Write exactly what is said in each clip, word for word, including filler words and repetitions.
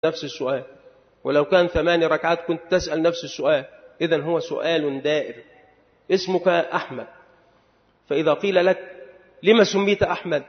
نفس السؤال، ولو كان ثماني ركعات كنت تسأل نفس السؤال. إذن هو سؤال دائر. اسمك أحمد، فإذا قيل لك لما سميت أحمد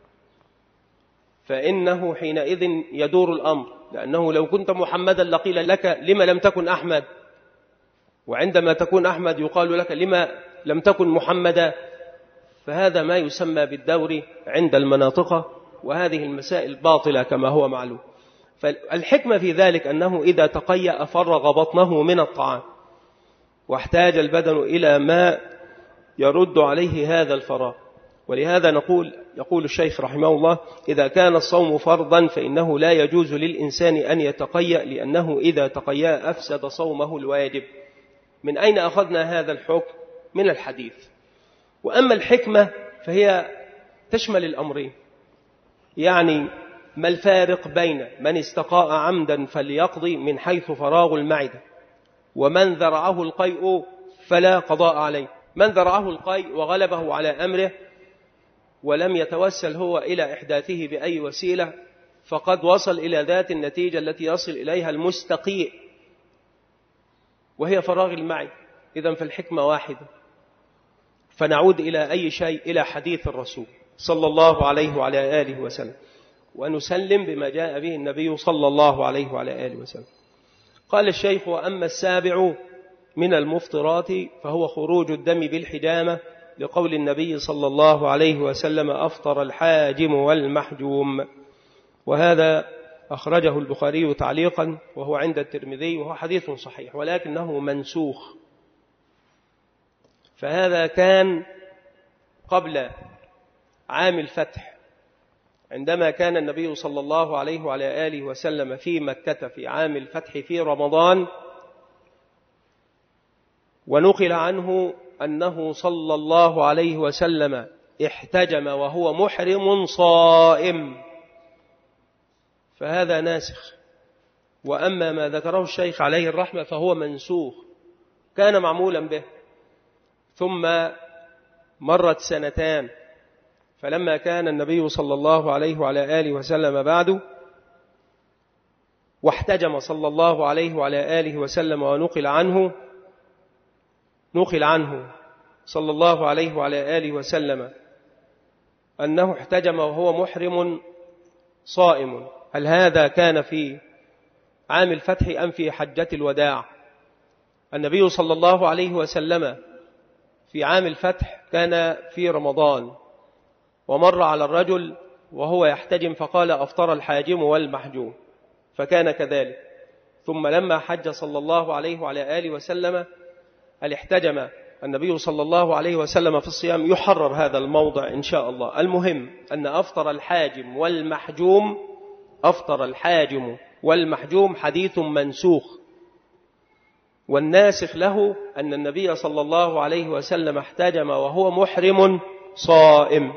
فإنه حينئذ يدور الأمر، لأنه لو كنت محمدا لقيل لك لما لم تكن أحمد، وعندما تكون أحمد يقال لك لما لم تكن محمدا. فهذا ما يسمى بالدور عند المناطق، وهذه المسائل باطلة كما هو معلوم. فالحكمة في ذلك أنه إذا تقيأ فرغ بطنه من الطعام، واحتاج البدن إلى ما يرد عليه هذا الفراغ. ولهذا نقول يقول الشيخ رحمه الله: إذا كان الصوم فرضا فإنه لا يجوز للإنسان أن يتقيأ، لأنه إذا تقيأ أفسد صومه الواجب. من أين أخذنا هذا الحكم؟ من الحديث. وأما الحكمة فهي تشمل الأمرين، يعني ما الفارق بين من استقاء عمدا فليقضي من حيث فراغ المعدة، ومن ذرعه القيء فلا قضاء عليه. من ذرعه القيء وغلبه على أمره ولم يتوسل هو إلى إحداثه بأي وسيلة، فقد وصل إلى ذات النتيجة التي يصل إليها المستقيء، وهي فراغ المعدة. إذن فالحكمة واحدة. فنعود إلى أي شيء؟ إلى حديث الرسول صلى الله عليه وعلى آله وسلم، ونسلم بما جاء به النبي صلى الله عليه وعلى آله وسلم. قال الشيخ: وأما السابع من المفطرات فهو خروج الدم بالحجامة، لقول النبي صلى الله عليه وسلم: أفطر الحاجم والمحجوم. وهذا أخرجه البخاري تعليقا، وهو عند الترمذي، وهو حديث صحيح، ولكنه منسوخ. فهذا كان قبل عام الفتح، عندما كان النبي صلى الله عليه وعلى آله وسلم في مكة في عام الفتح في رمضان، ونقل عنه أنه صلى الله عليه وسلم احتجم وهو محرم صائم، فهذا ناسخ. وأما ما ذكره الشيخ عليه الرحمة فهو منسوخ، كان معمولا به، ثم مرت سنتان، فلما كان النبي صلى الله عليه وعلى آله وسلم بعده واحتجم صلى الله عليه وعلى آله وسلم، ونقل عنه نقل عنه صلى الله عليه وعلى آله وسلم أنه احتجم وهو محرم صائم. هل هذا كان في عام الفتح أم في حجة الوداع؟ النبي صلى الله عليه وسلم في عام الفتح كان في رمضان، ومر على الرجل وهو يحتجم فقال: أفطر الحاجم والمحجوم، فكان كذلك. ثم لما حج صلى الله عليه وعلى آله وسلم الاحتجم النبي صلى الله عليه وسلم في الصيام. يحرر هذا الموضع إن شاء الله. المهم أن أفطر الحاجم والمحجوم أفطر الحاجم والمحجوم حديث منسوخ، والناسخ له أن النبي صلى الله عليه وسلم احتجم وهو محرم صائم.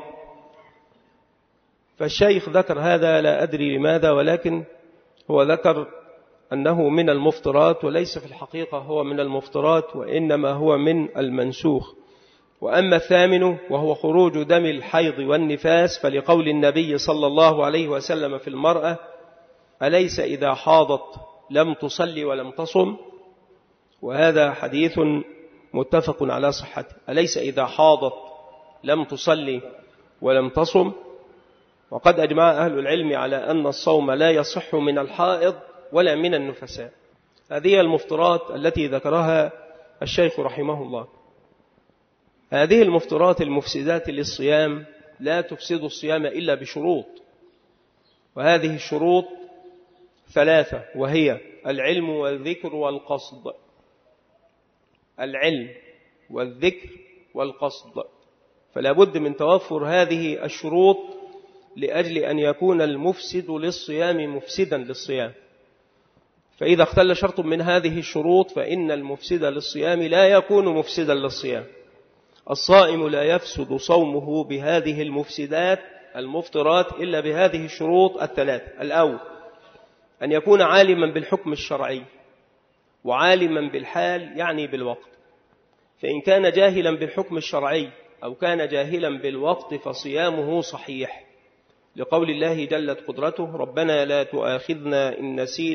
فالشيخ ذكر هذا لا أدري لماذا، ولكن هو ذكر أنه من المفطرات، وليس في الحقيقة هو من المفطرات، وإنما هو من المنسوخ. وأما الثامن وهو خروج دم الحيض والنفاس، فلقول النبي صلى الله عليه وسلم في المرأة: أليس إذا حاضت لم تصلي ولم تصم؟ وهذا حديث متفق على صحته. أليس إذا حاضت لم تصلي ولم تصم؟ وقد أجمع أهل العلم على أن الصوم لا يصح من الحائض ولا من النفساء. هذه المفطرات التي ذكرها الشيخ رحمه الله. هذه المفطرات المفسدات للصيام لا تفسد الصيام إلا بشروط، وهذه الشروط ثلاثة، وهي العلم والذكر والقصد. العلم والذكر والقصد، فلا بد من توفر هذه الشروط لأجل أن يكون المفسد للصيام مفسدا للصيام. فإذا اختل شرط من هذه الشروط فإن المفسد للصيام لا يكون مفسدا للصيام. الصائم لا يفسد صومه بهذه المفسدات المفطرات إلا بهذه الشروط الثلاثة. الأول أن يكون عالما بالحكم الشرعي، وعالما بالحال يعني بالوقت. فإن كان جاهلا بالحكم الشرعي أو كان جاهلا بالوقت فصيامه صحيح. لقول الله جلت قدرته ربنا لا تؤاخذنا إن نسينا